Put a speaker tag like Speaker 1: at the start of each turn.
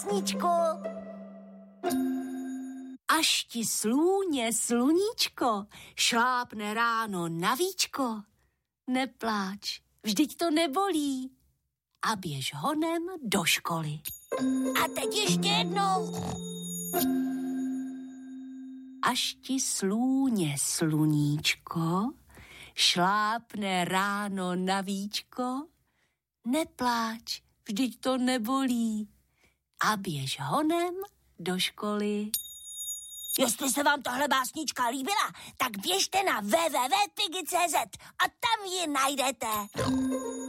Speaker 1: básničku.
Speaker 2: Až ti slůně sluníčko šlápne ráno na víčko, nepláč, vždyť to nebolí a běž honem do školy.
Speaker 1: A teď ještě jednou.
Speaker 2: Až ti slůně sluníčko šlápne ráno na víčko, nepláč, vždyť to nebolí a běž honem do školy.
Speaker 1: Jestli se vám tahle básnička líbila, tak běžte na www.pigi.cz a tam ji najdete.